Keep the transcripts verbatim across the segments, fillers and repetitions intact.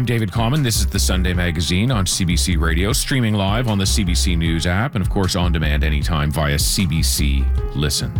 I'm David Common. This is the Sunday Magazine on C B C Radio, streaming live on the C B C News app and, of course, on demand anytime via C B C Listen.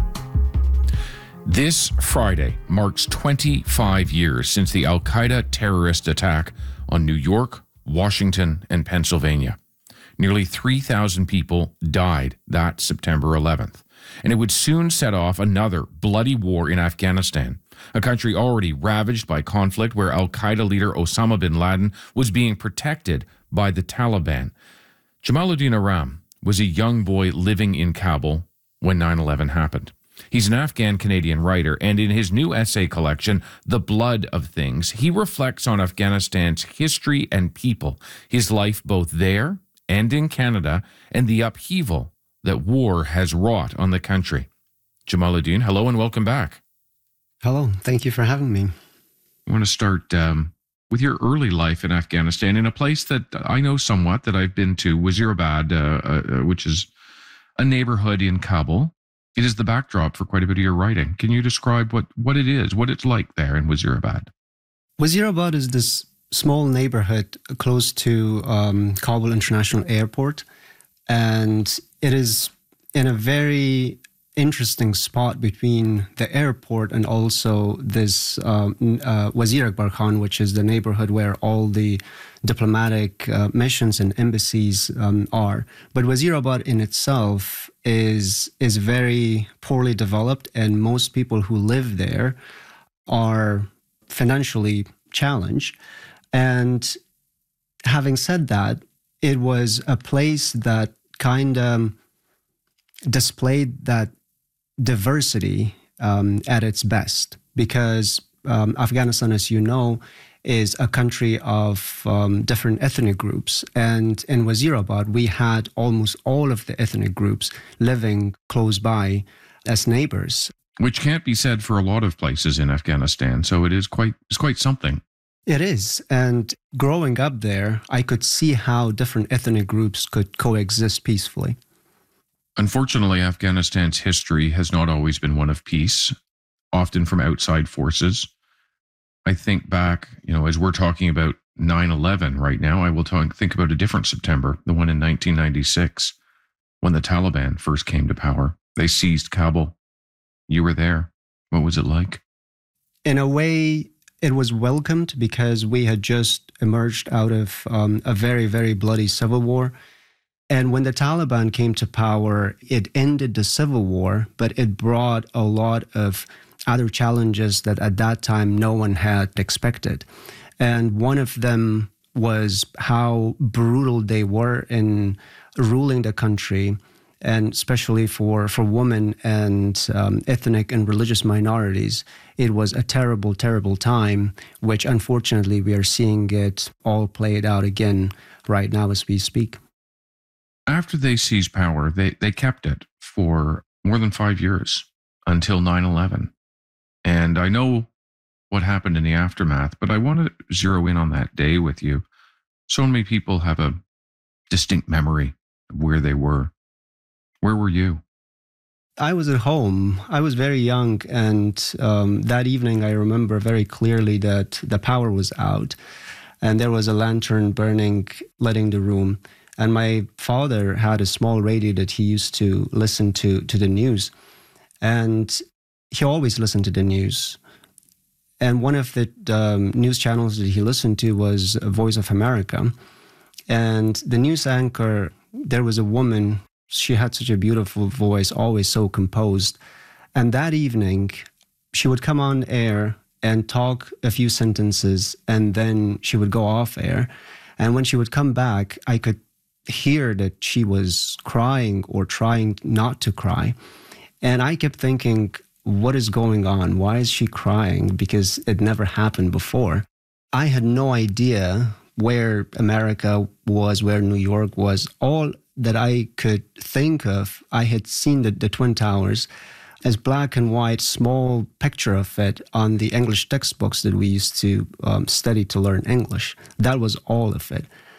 This Friday marks twenty-five years since the Al-Qaeda terrorist attack on New York, Washington, and Pennsylvania. Nearly three thousand people died that September eleventh, and it would soon set off another bloody war in Afghanistan, a country already ravaged by conflict where Al-Qaeda leader Osama bin Laden was being protected by the Taliban. Jamaluddin Aram was a young boy living in Kabul when nine eleven happened. He's an Afghan-Canadian writer, and in his new essay collection, The Blood of Things, he reflects on Afghanistan's history and people, his life both there and in Canada, and the upheaval that war has wrought on the country. Jamaluddin, hello and welcome back. Hello, thank you for having me. I want to start um, with your early life in Afghanistan, in a place that I know somewhat, that I've been to, Wazirabad, uh, uh, which is a neighborhood in Kabul. It is the backdrop for quite a bit of your writing. Can you describe what, what it is, what it's like there in Wazirabad? Wazirabad is this small neighborhood close to um, Kabul International Airport, and it is in a very interesting spot between the airport and also this um, uh, Wazir Akbar Khan, which is the neighborhood where all the diplomatic uh, missions and embassies um, are. But Wazirabad in itself is is very poorly developed, and most people who live there are financially challenged. And having said that, it was a place that kind of displayed that diversity um, at its best, because um, Afghanistan, as you know, is a country of um, different ethnic groups. And in Wazirabad, we had almost all of the ethnic groups living close by as neighbors. Which can't be said for a lot of places in Afghanistan, so it is quite it's quite something. It is. And growing up there, I could see how different ethnic groups could coexist peacefully. Unfortunately, Afghanistan's history has not always been one of peace, often from outside forces. I think back, you know, as we're talking about nine eleven right now, I will talk, think about a different September, the one in nineteen ninety-six, when the Taliban first came to power. They seized Kabul. You were there. What was it like? In a way, it was welcomed because we had just emerged out of um, a very, very bloody civil war. And when the Taliban came to power, it ended the civil war, but it brought a lot of other challenges that at that time no one had expected. And one of them was how brutal they were in ruling the country, and especially for, for women and um, ethnic and religious minorities. It was a terrible, terrible time, which unfortunately we are seeing it all played out again right now as we speak. After they seized power, they, they kept it for more than five years until nine eleven. And I know what happened in the aftermath, but I want to zero in on that day with you. So many people have a distinct memory of where they were. Where were you? I was at home. I was very young, and um, that evening I remember very clearly that the power was out, and there was a lantern burning, lighting the room. And my father had a small radio that he used to listen to, to the news. And he always listened to the news. And one of the um, news channels that he listened to was Voice of America. And the news anchor, there was a woman, she had such a beautiful voice, always so composed. And that evening, she would come on air and talk a few sentences, and then she would go off air. And when she would come back, I could hear that she was crying or trying not to cry. And I kept thinking, what is going on? Why is she crying? Because it never happened before. I had no idea where America was, where New York was. All that I could think of, I had seen the, the Twin Towers as black and white, small picture of it on the English textbooks that we used to um, study to learn English. That was all of it.